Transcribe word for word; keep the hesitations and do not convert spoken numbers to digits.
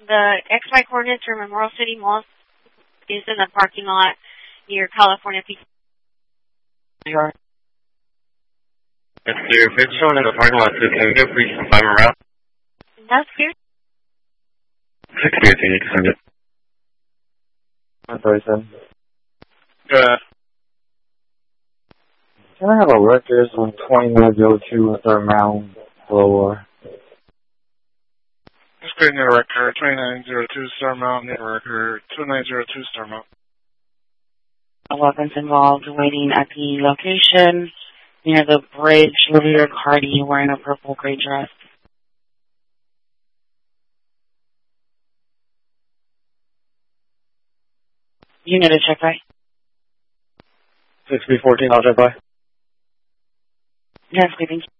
the X Y coordinates for Memorial City Mall is in the parking lot near California Pizza. Sure. It's clear. If it's showing in the parking lot, can we get please confirm a route? That's clear. six fifteen, you can send it. I'm sorry, son. Good. Can I have a record on twenty-nine oh two third round floor? Just creating a record, twenty-nine oh two Star Mountain, record, twenty-nine oh two Star Mountain. Weapons involved waiting at the location near the bridge. Olivia Cardi wearing a purple gray dress. Unit to check by. six B fourteen, I'll check by. Yes, thank you.